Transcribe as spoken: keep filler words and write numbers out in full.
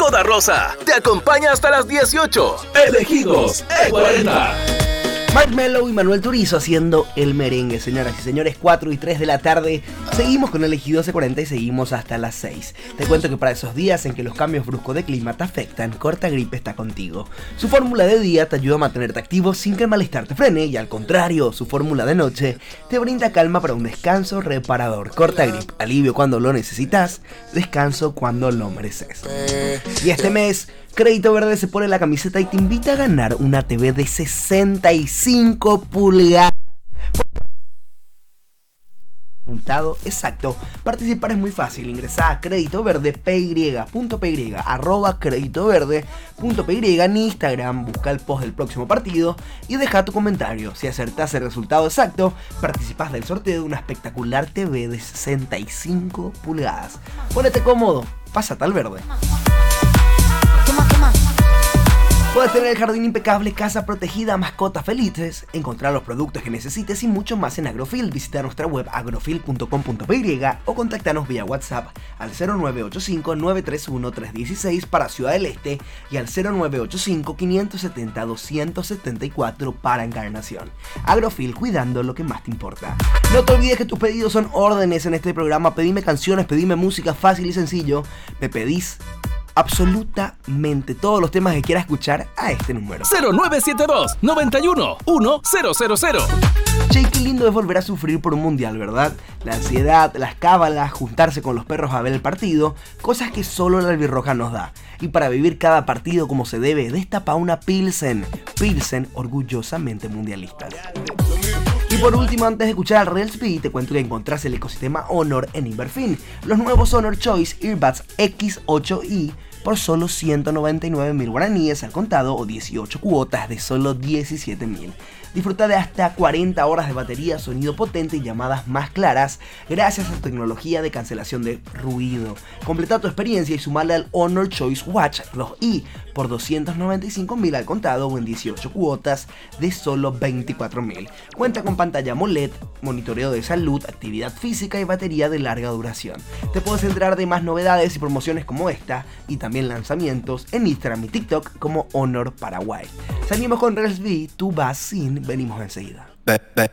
toda rosa. Te acompaña hasta las dieciocho. Elegidos E cuarenta. Marshmello y Manuel Turizo haciendo el merengue, señoras y señores, cuatro y tres de la tarde. Seguimos con Elegidos E cuarenta y seguimos hasta las seis. Te cuento que para esos días en que los cambios bruscos de clima te afectan, Cortagripe está contigo. Su fórmula de día te ayuda a mantenerte activo sin que el malestar te frene y al contrario, su fórmula de noche te brinda calma para un descanso reparador. Cortagripe, alivio cuando lo necesitas, descanso cuando lo mereces. Y este mes, Crédito Verde se pone la camiseta y te invita a ganar una T V de sesenta y cinco pulgadas. Resultado exacto. Participar es muy fácil. Ingresa a crédito verde punto p y, arroba crédito verde punto p y en Instagram, busca el post del próximo partido y deja tu comentario. Si acertás el resultado exacto, participas del sorteo de una espectacular T V de sesenta y cinco pulgadas. Ponete cómodo, pásate al verde. Puedes tener el jardín impecable, casa protegida, mascotas felices, encontrar los productos que necesites y mucho más en Agrofil. Visita nuestra web agrofil punto com punto p y o contactanos vía WhatsApp al cero nueve ocho cinco nueve tres uno tres uno seis para Ciudad del Este y al cero nueve ocho cinco cinco siete cero dos siete cuatro para Encarnación. Agrofil, cuidando lo que más te importa. No te olvides que tus pedidos son órdenes en este programa. Pedime canciones, pedime música fácil y sencillo. Me pedís absolutamente todos los temas que quieras escuchar a este número cero nueve siete dos noventa y uno uno cero cero cero. Che, qué lindo es volver a sufrir por un mundial, ¿verdad? La ansiedad, las cábalas, juntarse con los perros a ver el partido, cosas que solo la albirroja nos da. Y para vivir cada partido como se debe, destapa una Pilsen. Pilsen, orgullosamente mundialistas. Y por último, antes de escuchar al Reelsby, te cuento que encontrás el ecosistema Honor en Inverfin. Los nuevos Honor Choice Earbuds X ocho i por solo ciento noventa y nueve mil guaraníes al contado o dieciocho cuotas de solo diecisiete mil. Disfruta de hasta cuarenta horas de batería, sonido potente y llamadas más claras gracias a tecnología de cancelación de ruido. Completa tu experiencia y sumale al Honor Choice Watch dos i por doscientos noventa y cinco mil al contado o en dieciocho cuotas de solo veinticuatro mil. Cuenta con pantalla AMOLED, monitoreo de salud, actividad física y batería de larga duración. Te puedes enterar de más novedades y promociones como esta y también lanzamientos en Instagram y TikTok como Honor Paraguay. Salimos con Reelsby, tú vas sin, venimos enseguida.